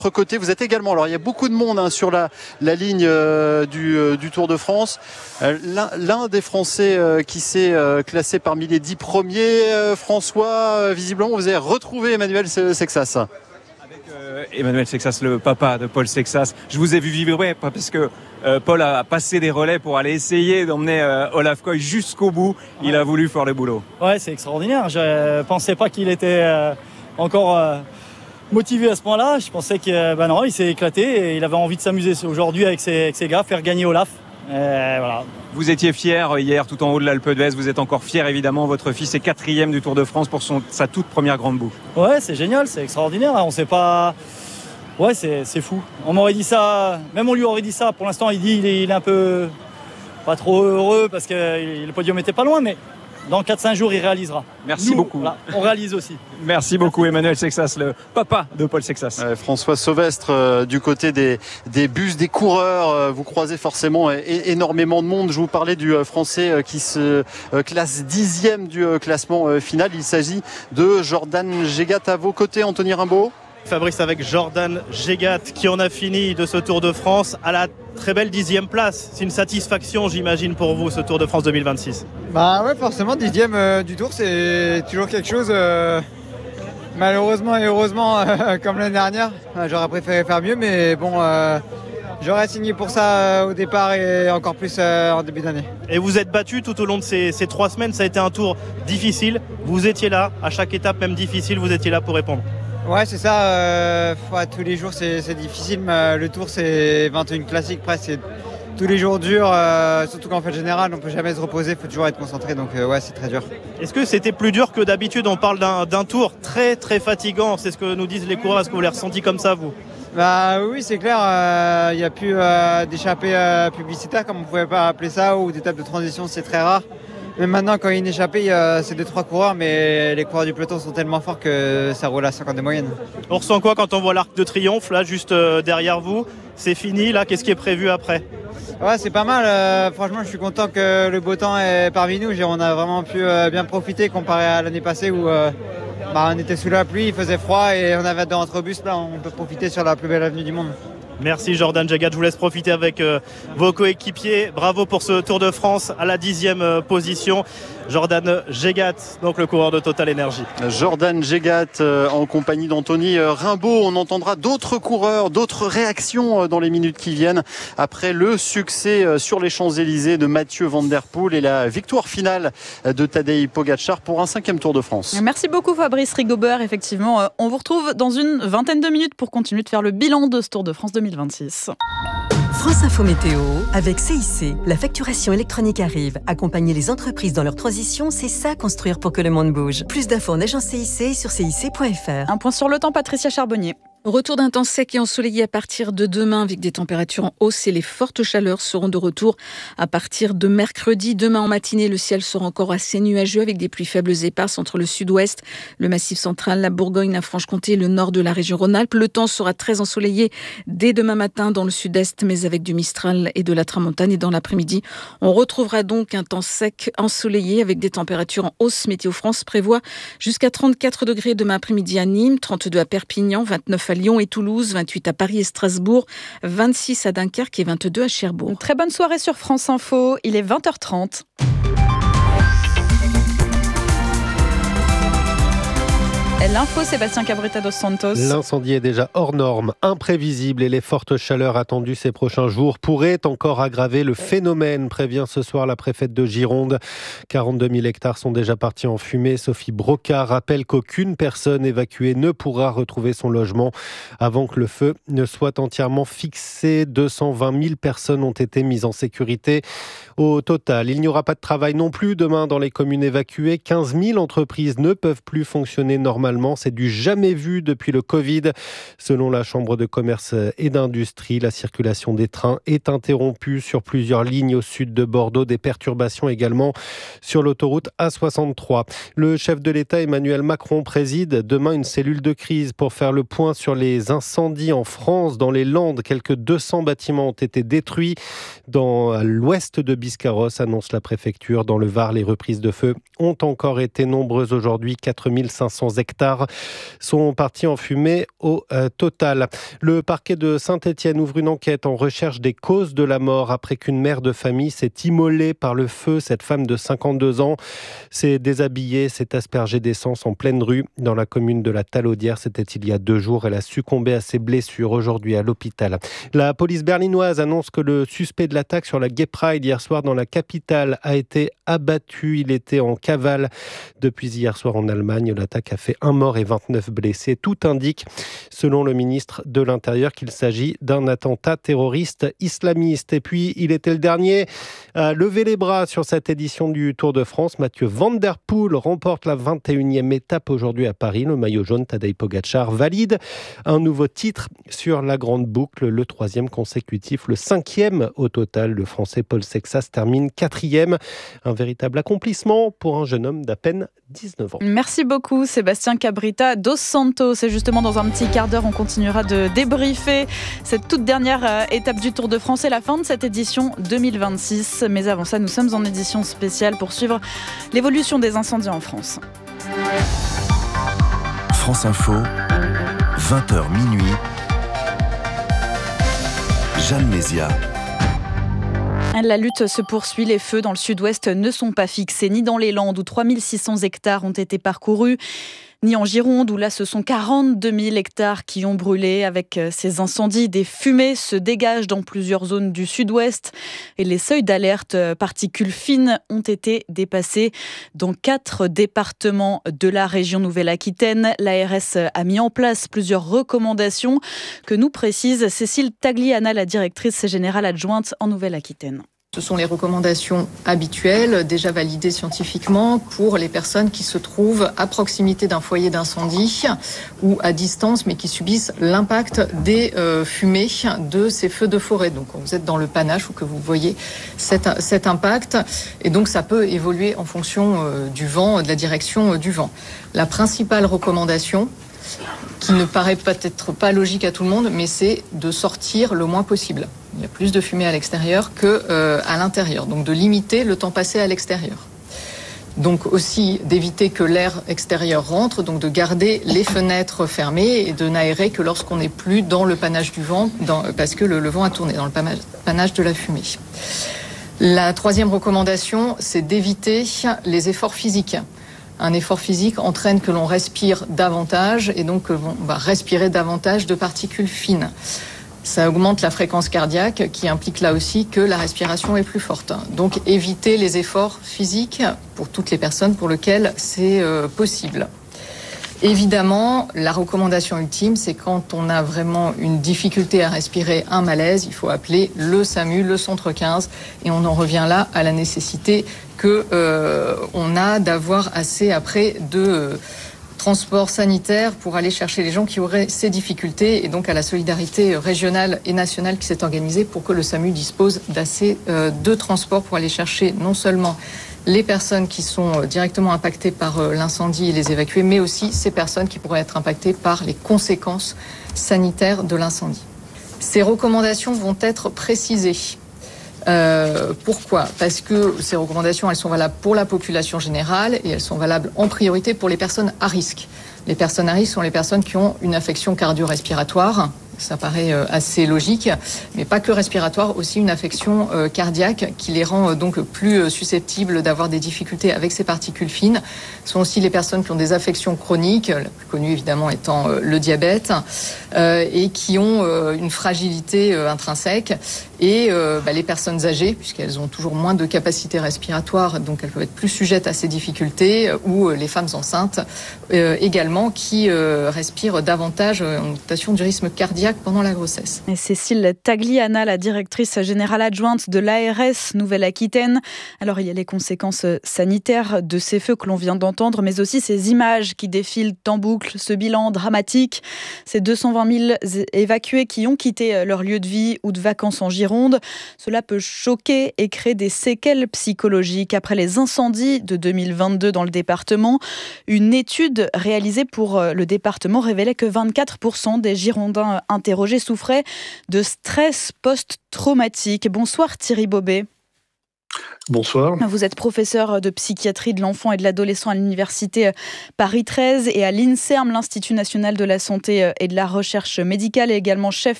Autre côté, vous êtes également, alors il y a beaucoup de monde sur la ligne du Tour de France. L'un des Français qui s'est classé parmi les 10 premiers, François, visiblement vous avez retrouvé Emmanuel Sexas. Emmanuel Sexas, le papa de Paul Sexas. Je vous ai vu vibrer parce que Paul a passé des relais pour aller essayer d'emmener Olaf Koy jusqu'au bout. Il a voulu faire le boulot. Ouais, c'est extraordinaire. Je pensais pas qu'il était encore motivé à ce point-là. Je pensais que non, il s'est éclaté et il avait envie de s'amuser aujourd'hui avec ses gars, faire gagner Olaf. Voilà. Vous étiez fier hier tout en haut de l'Alpe d'Huez. Vous êtes encore fier évidemment. Votre fils est 4e du Tour de France pour sa toute première grande boucle. Ouais, c'est génial, c'est extraordinaire. On sait pas. Ouais, c'est fou. On m'aurait dit ça, même on lui aurait dit ça. Pour l'instant, il est un peu pas trop heureux parce que le podium était pas loin, mais dans 4-5 jours, il réalisera. Merci beaucoup. Voilà, on réalise aussi. Merci beaucoup Emmanuel Sexas, le papa de Paul Sexas. François Sauvestre, du côté des bus, des coureurs, vous croisez forcément énormément de monde. Je vous parlais du Français qui se classe 10e du classement final. Il s'agit de Jordan Gégat. À vos côtés, Anthony Rimbaud. Fabrice, avec Jordan Gégat qui en a fini de ce Tour de France à la très belle 10e place. C'est une satisfaction, j'imagine, pour vous, ce Tour de France 2026. Bah ouais, forcément, 10e du Tour, c'est toujours quelque chose. Malheureusement et heureusement, comme l'année dernière, j'aurais préféré faire mieux, mais bon, j'aurais signé pour ça au départ et encore plus en début d'année. Et vous êtes battu tout au long de ces 3 semaines, ça a été un tour difficile. Vous étiez là, à chaque étape, même difficile, vous étiez là pour répondre. Ouais, c'est ça. Tous les jours, c'est difficile. Mais le Tour, c'est 21 classiques presque. C'est tous les jours durs, surtout qu'en fait général, on peut jamais se reposer. Il faut toujours être concentré. Donc ouais, c'est très dur. Est-ce que c'était plus dur que d'habitude? On parle d'un tour très très fatigant. C'est ce que nous disent les coureurs. Est-ce que vous l'avez ressenti comme ça, vous? Bah oui, c'est clair. Il n'y a plus d'échappée publicitaire, comme on pouvait pas appeler ça, ou d'étape de transition, c'est très rare. Mais maintenant, quand il y a une échappée, c'est 2-3 coureurs, mais les coureurs du peloton sont tellement forts que ça roule à 50 de moyenne. On ressent quoi quand on voit l'Arc de Triomphe, là, juste derrière vous? C'est fini, là, qu'est-ce qui est prévu après? Ouais, c'est pas mal. Franchement, je suis content que le beau temps est parmi nous. On a vraiment pu bien profiter comparé à l'année passée où on était sous la pluie, il faisait froid et on avait dans notre bus. Là, on peut profiter sur la plus belle avenue du monde. Merci Jordan Gégat, je vous laisse profiter avec vos coéquipiers. Bravo pour ce Tour de France à la 10e position. Jordan Gégat, donc le coureur de Total Energy. Jordan Gégat en compagnie d'Anthony Rimbaud. On entendra d'autres coureurs, d'autres réactions dans les minutes qui viennent après le succès sur les Champs-Élysées de Mathieu Van Der Poel et la victoire finale de Tadej Pogačar pour un 5e Tour de France. Merci beaucoup Fabrice Rigobert. Effectivement, on vous retrouve dans une vingtaine de minutes pour continuer de faire le bilan de ce Tour de France 2026. France Info Météo avec CIC. La facturation électronique arrive. Accompagner les entreprises dans leur transition, c'est ça construire pour que le monde bouge. Plus d'infos en agence CIC sur cic.fr. Un point sur le temps, Patricia Charbonnier. Retour d'un temps sec et ensoleillé à partir de demain avec des températures en hausse et les fortes chaleurs seront de retour à partir de mercredi. Demain en matinée, le ciel sera encore assez nuageux avec des pluies faibles et éparses entre le sud-ouest, le Massif central, la Bourgogne, la Franche-Comté et le nord de la région Rhône-Alpes. Le temps sera très ensoleillé dès demain matin dans le sud-est, mais avec du Mistral et de la Tramontane. Et dans l'après-midi, on retrouvera donc un temps sec ensoleillé avec des températures en hausse. Météo France prévoit jusqu'à 34 degrés demain après-midi à Nîmes, 32 à Perpignan, 29 à Lyon et Toulouse, 28 à Paris et Strasbourg, 26 à Dunkerque et 22 à Cherbourg. Une très bonne soirée sur France Info, il est 20h30. L'info, Sébastien Cabrita dos Santos. L'incendie est déjà hors norme, imprévisible et les fortes chaleurs attendues ces prochains jours pourraient encore aggraver le phénomène, prévient ce soir la préfète de Gironde. 42 000 hectares sont déjà partis en fumée. Sophie Brocard rappelle qu'aucune personne évacuée ne pourra retrouver son logement avant que le feu ne soit entièrement fixé. 220 000 personnes ont été mises en sécurité. Au total, il n'y aura pas de travail non plus demain dans les communes évacuées. 15 000 entreprises ne peuvent plus fonctionner normalement. C'est du jamais vu depuis le Covid. Selon la Chambre de commerce et d'industrie, la circulation des trains est interrompue sur plusieurs lignes au sud de Bordeaux. Des perturbations également sur l'autoroute A63. Le chef de l'État Emmanuel Macron préside demain une cellule de crise pour faire le point sur les incendies en France. Dans les Landes, quelques 200 bâtiments ont été détruits. Dans l'ouest de Biscarrosse, annonce la préfecture. Dans le Var, les reprises de feu ont encore été nombreuses aujourd'hui. 4 500 hectares hectares sont partis en fumée au total. Le parquet de Saint-Étienne ouvre une enquête en recherche des causes de la mort après qu'une mère de famille s'est immolée par le feu. Cette femme de 52 ans s'est déshabillée, s'est aspergée d'essence en pleine rue dans la commune de la Talaudière. C'était il y a 2 jours. Elle a succombé à ses blessures aujourd'hui à l'hôpital. La police berlinoise annonce que le suspect de l'attaque sur la Gay Pride hier soir dans la capitale a été abattu. Il était en cavale depuis hier soir en Allemagne. L'attaque a fait 1 mort et 29 blessés. Tout indique, selon le ministre de l'Intérieur, qu'il s'agit d'un attentat terroriste islamiste. Et puis, il était le dernier à lever les bras sur cette édition du Tour de France. Mathieu Van Der Poel remporte la 21e étape aujourd'hui à Paris. Le maillot jaune, Tadej Pogačar, valide un nouveau titre sur la grande boucle, le 3e consécutif, le 5e au total. Le Français Paul Sexas termine 4e. Un véritable accomplissement pour un jeune homme d'à peine 19 ans. Merci beaucoup Sébastien Cabrita dos Santos. Et justement dans un petit quart d'heure, on continuera de débriefer cette toute dernière étape du Tour de France et la fin de cette édition 2026. Mais avant ça, nous sommes en édition spéciale pour suivre l'évolution des incendies en France. France Info, 20h minuit. Jeanne Mézia. La lutte se poursuit. Les feux dans le sud-ouest ne sont pas fixés, ni dans les Landes où 3600 hectares ont été parcourus, ni en Gironde où là ce sont 42 000 hectares qui ont brûlé. Avec ces incendies, des fumées se dégagent dans plusieurs zones du sud-ouest et les seuils d'alerte particules fines ont été dépassés dans 4 départements de la région Nouvelle-Aquitaine. L'ARS a mis en place plusieurs recommandations que nous précise Cécile Tagliana, la directrice générale adjointe en Nouvelle-Aquitaine. Ce sont les recommandations habituelles, déjà validées scientifiquement, pour les personnes qui se trouvent à proximité d'un foyer d'incendie ou à distance, mais qui subissent l'impact des fumées de ces feux de forêt. Donc, quand vous êtes dans le panache ou que vous voyez cet impact, et donc ça peut évoluer en fonction du vent, de la direction du vent. La principale recommandation, qui ne paraît peut-être pas logique à tout le monde, mais c'est de sortir le moins possible. Il y a plus de fumée à l'extérieur qu'à l'intérieur, donc de limiter le temps passé à l'extérieur. Donc aussi d'éviter que l'air extérieur rentre, donc de garder les fenêtres fermées et de n'aérer que lorsqu'on n'est plus dans le panache du vent, parce que le vent a tourné dans le panache de la fumée. La 3e recommandation, c'est d'éviter les efforts physiques. Un effort physique entraîne que l'on respire davantage et donc que l'on va respirer davantage de particules fines. Ça augmente la fréquence cardiaque qui implique là aussi que la respiration est plus forte. Donc éviter les efforts physiques pour toutes les personnes pour lesquelles c'est possible. Évidemment, la recommandation ultime, c'est quand on a vraiment une difficulté à respirer, un malaise, il faut appeler le SAMU, le centre 15, et on en revient là à la nécessité qu'on a d'avoir assez après de transport sanitaire pour aller chercher les gens qui auraient ces difficultés et donc à la solidarité régionale et nationale qui s'est organisée pour que le SAMU dispose d'assez de transports pour aller chercher non seulement les personnes qui sont directement impactées par l'incendie et les évacuer, mais aussi ces personnes qui pourraient être impactées par les conséquences sanitaires de l'incendie. Ces recommandations vont être précisées. Pourquoi ? Parce que ces recommandations, elles sont valables pour la population générale et elles sont valables en priorité pour les personnes à risque. Les personnes à risque sont les personnes qui ont une affection cardio-respiratoire. Ça paraît assez logique, mais pas que respiratoire, aussi une affection cardiaque qui les rend donc plus susceptibles d'avoir des difficultés avec ces particules fines. Ce sont aussi les personnes qui ont des affections chroniques, la plus connue évidemment étant le diabète, et qui ont une fragilité intrinsèque. Et les personnes âgées, puisqu'elles ont toujours moins de capacité respiratoire, donc elles peuvent être plus sujettes à ces difficultés, ou les femmes enceintes également, qui respirent davantage en augmentation du rythme cardiaque pendant la grossesse. Et Cécile Tagliana, la directrice générale adjointe de l'ARS Nouvelle-Aquitaine. Alors il y a les conséquences sanitaires de ces feux que l'on vient d'entendre, mais aussi ces images qui défilent en boucle, ce bilan dramatique, ces 220 000 évacués qui ont quitté leur lieu de vie ou de vacances en Gironde. Cela peut choquer et créer des séquelles psychologiques. Après les incendies de 2022 dans le département, une étude réalisée pour le département révélait que 24% des Girondins interrogés souffraient de stress post-traumatique. Bonsoir Thierry Bobet. Bonsoir. Vous êtes professeur de psychiatrie de l'enfant et de l'adolescent à l'université Paris 13 et à l'INSERM, l'Institut national de la santé et de la recherche médicale, et également chef